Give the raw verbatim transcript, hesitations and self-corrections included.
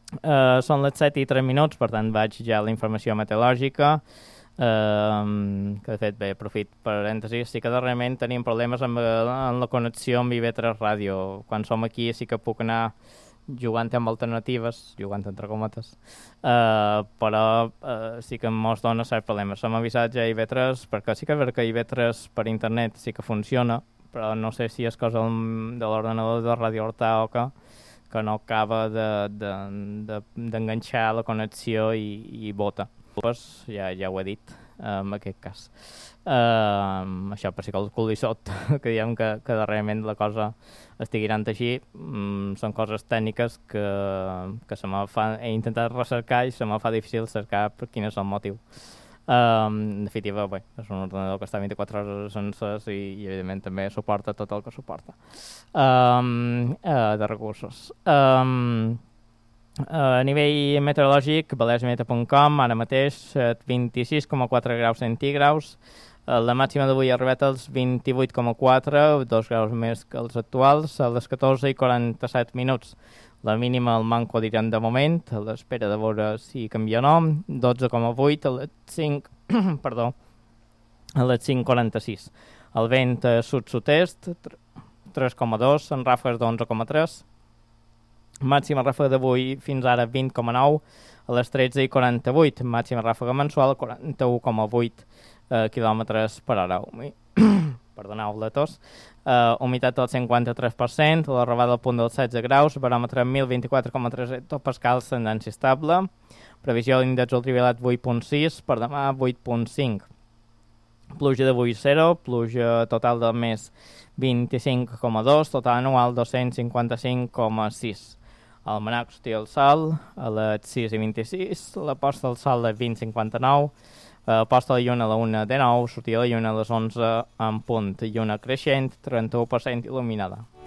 Uh, són les set i tres minuts, per tant vaig ja a la informació meteorològica, uh, que de fet, bé, aprofit parèntesis, sí que darrerament tenim problemes amb, amb la connexió amb I V tres Ràdio. Quan som aquí sí que puc anar jugant amb alternatives, jugant entre cometes, uh, però uh, sí que mos dona certs problemes. Som avisats a I V tres, perquè sí que és veritat que I V tres per internet sí que funciona, però no sé si és cosa de l'ordenador de Radio Horta o què, que no acaba d'enganxar de, de, de, la connexió i, i bota. Pues ja, ja ho he dit, en aquest cas. Uh, això per si qualcú li sot, que diguem que, que darrerament la cosa estigui anant així. Mm, són coses tècniques que, que se me fa, he intentat recercar i se me fa difícil cercar per quin és el motiu. Um, en definitiva, bé, és un ordenador que està vint-i-quatre hores senceres i, i evidentment també suporta tot el que suporta um, uh, de recursos. Um, uh, a nivell meteorològic, valesmeta punt com, ara mateix vint-i-sis coma quatre graus centígrads, uh, la màxima d'avui ha arribat als vint-i-vuit coma quatre, dos graus més que els actuals, a les catorze i quaranta-set minuts. La mínima al manco direm de moment, a l'espera de veure si canvia o no, dotze coma vuit a les cinc, perdó, a les cinc quaranta-sis. El vent a sud-sud-est, tres coma dos, en ràfegues d'onze coma tres. Màxima ràfega d'avui fins ara vint coma nou, a les tretze i quaranta-vuit. Màxima ràfega mensual quaranta-u coma vuit eh, quilòmetres per hora. Perdoneu la tos. Uh, humitat del cinquanta-tres per cent, la rebada al punt dels setze graus, baròmetre mil vint-i-quatre coma tres hectopascals, tendència estable. Previsió d'índex ultraviolat vuit coma sis, per demà vuit coma cinc. Pluja d'avui zero, pluja total del mes vint-i-cinc coma dos, total anual dos-cents cinquanta-cinc coma sis. El manac sortia el sol a les sis i vint-i-sis, la posta del sol a vint cinquanta-nou, Uh, posta la lluna a la una de nou, sortia la lluna a les onze en punt, lluna creixent, trenta-u per cent il·luminada.